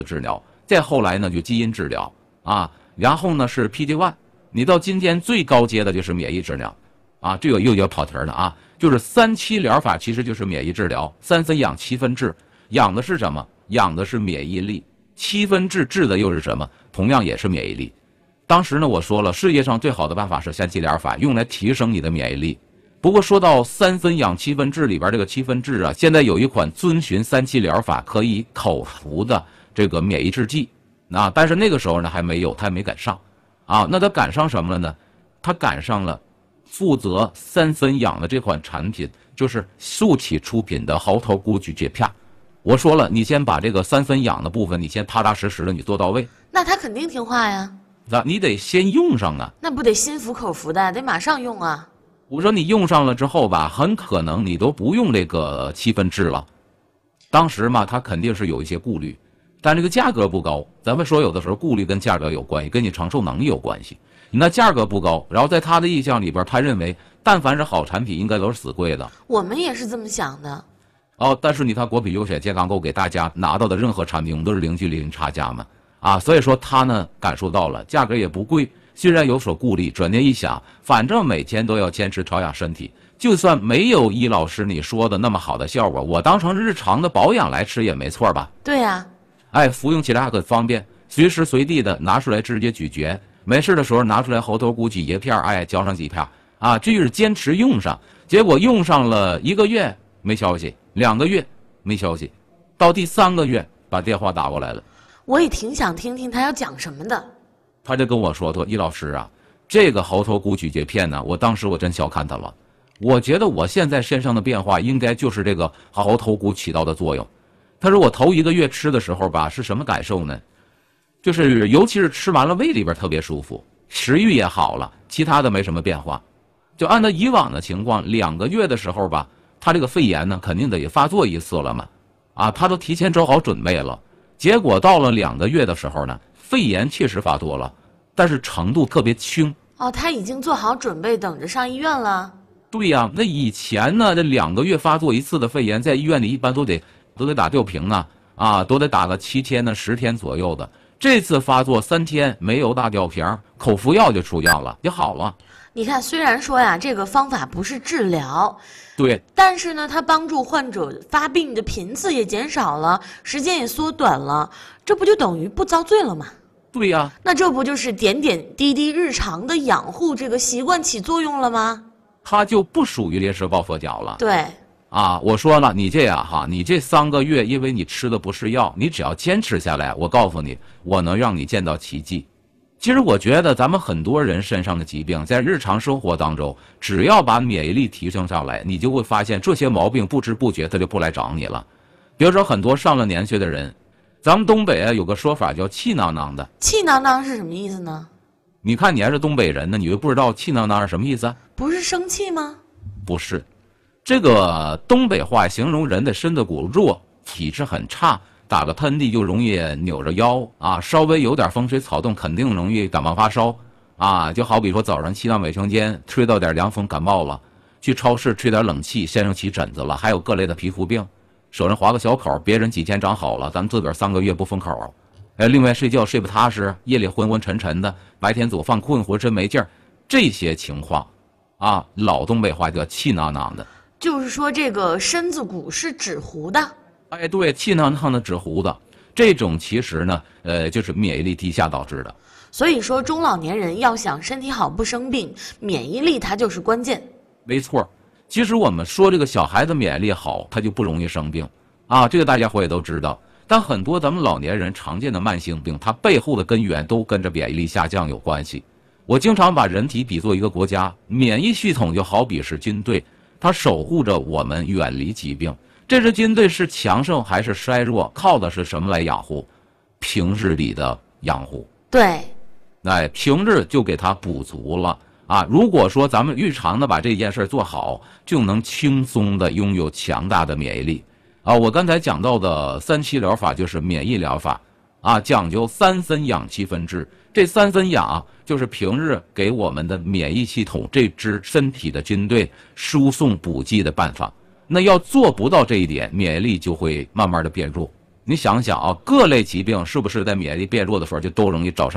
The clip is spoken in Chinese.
治疗，再后来呢就基因治疗啊，然后呢是 PD-1， 你到今天最高阶的就是免疫治疗啊，这个又要跑题了啊，就是3-7疗法其实就是免疫治疗，3分养7分治，养的是什么？养的是免疫力，7分治，治的又是什么？同样也是免疫力。当时呢我说了，世界上最好的办法是3-7疗法，用来提升你的免疫力。不过说到3分养7分治里边这个7分治啊，现在有一款遵循3-7疗法可以口服的这个免疫制剂啊，但是那个时候呢还没有，它还没赶上啊。那它赶上什么了呢？它赶上了负责3分养的这款产品，就是速起出品的猴头菇咀嚼片。我说了，你先把这个3分养的部分，你先踏踏实实的你做到位， 那他肯定听话呀。 那你得先用上啊。 那不得心服口服的，得马上用啊。 我说你用上了之后吧，很可能你都不用这个7分治了。当时嘛，他肯定是有一些顾虑，但这个价格不高。咱们说有的时候顾虑跟价格有关系，跟你承受能力有关系。那价格不高，然后在他的印象里边，他认为但凡是好产品，应该都是死贵的。 我们也是这么想的。 哦，但是你看国品优选健康购给大家拿到的任何产品，我们都是零距离零差价嘛。啊，所以说他呢感受到了，价格也不贵。虽然有所顾虑，转念一想，反正每天都要坚持调养身体，就算没有易老师你说的那么好的效果，我当成日常的保养来吃也没错吧？ 对呀。 哎，服用起来还很方便，随时随地的拿出来直接咀嚼，没事的时候拿出来猴头菇咀嚼片，哎，嚼上几片啊，这就是坚持用上。结果用上了1个月没消息，2个月没消息，到第3个月把电话打过来了。 我也挺想听听他要讲什么的。 他就跟我说易老师啊，这个猴头菇咀嚼片呢，我当时我真小看它了。我觉得我现在身上的变化应该就是这个猴头菇起到的作用。他说我头1个月吃的时候吧，是什么感受呢？就是尤其是吃完了胃里边特别舒服，食欲也好了，其他的没什么变化。就按照以往的情况，2个月的时候吧，他这个肺炎呢肯定得发作一次了嘛，啊，他都提前做好准备了。结果到了2个月的时候呢，肺炎确实发作了，但是程度特别轻。 哦，他已经做好准备，等着上医院了。 对呀，那以前呢，这2个月发作一次的肺炎，在医院里一般都得打吊瓶啊，都得打个7天呢10天左右的。这次发作3天没有打吊瓶，口服药就出药了，就好了。 你看，虽然说呀，这个方法不是治疗， 对， 但是呢，它帮助患者发病的频次也减少了，时间也缩短了，这不就等于不遭罪了吗？ 对呀， 那这不就是点点滴滴日常的养护这个习惯起作用了吗？ 它就不属于临时抱佛脚了。 对。 啊，我说了，你这样哈，你这3个月，因为你吃的不是药，你只要坚持下来，我告诉你，我能让你见到奇迹。其实我觉得咱们很多人身上的疾病，在日常生活当中，只要把免疫力提升上来，你就会发现这些毛病不知不觉它就不来找你了。比如说很多上了年岁的人，咱们东北啊有个说法叫气囊囊的。 气囊囊是什么意思呢？ 你看你还是东北人呢，你又不知道气囊囊是什么意思？ 不是生气吗？ 不是。这个东北话形容人的身子骨弱，体质很差，打个喷嚏就容易扭着腰啊，稍微有点风吹草动肯定容易感冒发烧啊。就好比说早上起到卫生间吹到点凉风感冒了，去超市吹点冷气身上起疹子了，还有各类的皮肤病，手上划个小口，别人几天长好了，咱们自个儿3个月不封口。另外睡觉睡不踏实，夜里昏昏沉沉的，白天总犯困，浑身没劲儿，这些情况啊，老东北话叫气囊囊的。 就是说这个身子骨是纸糊的。 哎，对，气囊囊的纸糊的，这种其实呢，就是免疫力低下导致的。 所以说中老年人要想身体好不生病，免疫力它就是关键。 没错，其实我们说这个小孩子免疫力好，他就不容易生病啊，这个大家伙也都知道。但很多咱们老年人常见的慢性病，它背后的根源都跟着免疫力下降有关系。我经常把人体比作一个国家，免疫系统就好比是军队。它守护着我们远离疾病。这支军队是强盛还是衰弱，靠的是什么来养护？平日里的养护。 对， 哎，平日就给它补足了啊。如果说咱们日常的把这件事做好，就能轻松的拥有强大的免疫力啊。我刚才讲到的3-7疗法就是免疫疗法啊，讲究3分养7分治。这3分养就是平日给我们的免疫系统这支身体的军队输送补剂的办法。那要做不到这一点，免疫力就会慢慢的变弱你想想啊，各类疾病是不是在免疫力变弱的时候就都容易找上？